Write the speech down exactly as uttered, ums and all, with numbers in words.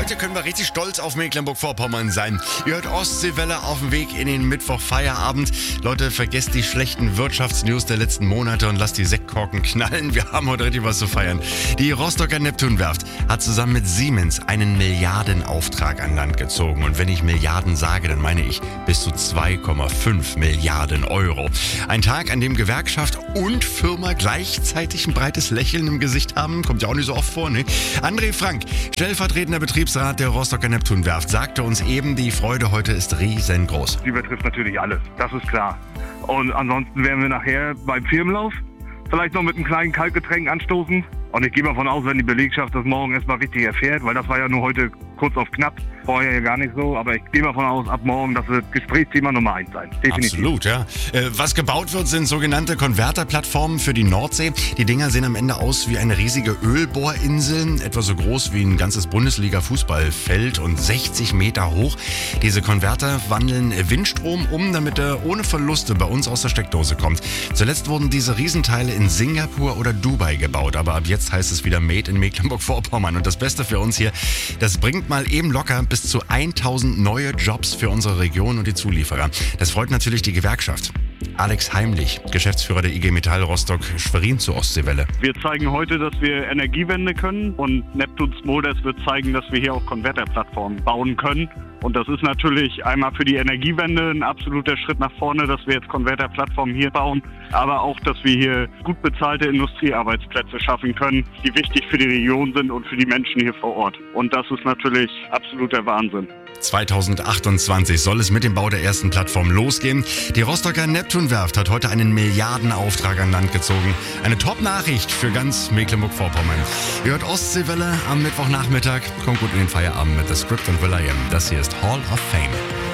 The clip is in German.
Heute können wir richtig stolz auf Mecklenburg-Vorpommern sein. Ihr hört Ostseewelle auf dem Weg in den Mittwoch-Feierabend. Leute, vergesst die schlechten Wirtschaftsnews der letzten Monate und lasst die Sektkorken knallen. Wir haben heute richtig was zu feiern. Die Rostocker Neptunwerft hat zusammen mit Siemens einen Milliardenauftrag an Land gezogen. Und wenn ich Milliarden sage, dann meine ich bis zu zwei Komma fünf Milliarden Euro. Ein Tag, an dem Gewerkschaft und Firma gleichzeitig ein breites Lächeln im Gesicht haben. Kommt ja auch nicht so oft vor, ne? André Frank, stellvertretender Betriebsrat der Rostocker Neptunwerft, sagte uns eben, die Freude heute ist riesengroß. Die betrifft natürlich alles, das ist klar. Und ansonsten werden wir nachher beim Firmenlauf vielleicht noch mit einem kleinen Kaltgetränk anstoßen. Und ich gehe mal davon aus, wenn die Belegschaft das morgen erstmal richtig erfährt, weil das war ja nur heute kurz auf knapp, vorher ja gar nicht so. Aber ich gehe mal davon aus, ab morgen, das wird Gesprächsthema Nummer eins sein. Definitiv. Absolut, ja. Äh, was gebaut wird, sind sogenannte Konverterplattformen für die Nordsee. Die Dinger sehen am Ende aus wie eine riesige Ölbohrinsel, etwa so groß wie ein ganzes Bundesliga-Fußballfeld und sechzig Meter hoch. Diese Konverter wandeln Windstrom um, damit er ohne Verluste bei uns aus der Steckdose kommt. Zuletzt wurden diese Riesenteile in Singapur oder Dubai gebaut, aber ab jetzt heißt es wieder Made in Mecklenburg-Vorpommern. Und das Beste für uns hier, das bringt mal eben locker bis zu tausend neue Jobs für unsere Region und die Zulieferer. Das freut natürlich die Gewerkschaft. Alex Heimlich, Geschäftsführer der I G Metall Rostock-Schwerin zur Ostseewelle. Wir zeigen heute, dass wir Energiewende können und Neptuns Modus wird zeigen, dass wir hier auch Konverterplattformen bauen können. Und das ist natürlich einmal für die Energiewende ein absoluter Schritt nach vorne, dass wir jetzt Konverterplattformen hier bauen, aber auch, dass wir hier gut bezahlte Industriearbeitsplätze schaffen können, die wichtig für die Region sind und für die Menschen hier vor Ort. Und das ist natürlich absoluter Wahnsinn. zweitausendachtundzwanzig soll es mit dem Bau der ersten Plattform losgehen. Die Rostocker Neptunwerft hat heute einen Milliardenauftrag an Land gezogen. Eine Top-Nachricht für ganz Mecklenburg-Vorpommern. Ihr hört Ostseewelle am Mittwochnachmittag. Kommt gut in den Feierabend mit The Script und Will I Am. Das hier ist Hall of Fame.